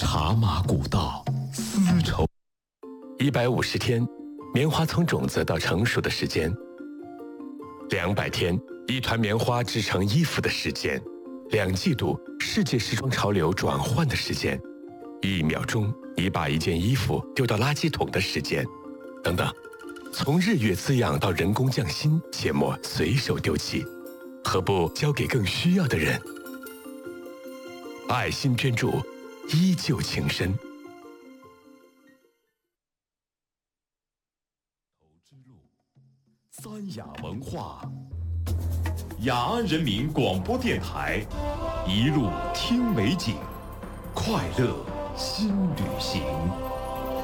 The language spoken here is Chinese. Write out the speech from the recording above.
茶马古道，丝绸。150天，棉花从种子到成熟的时间；200天，一团棉花织成衣服的时间；2季度，世界时装潮流转换的时间；1秒钟，你把一件衣服丢到垃圾桶的时间，等等。从日月滋养到人工匠心，切莫随手丢弃，何不交给更需要的人？爱心捐助，依旧情深。 三雅文化，雅安人民广播电台，一路听美景，快乐新旅行。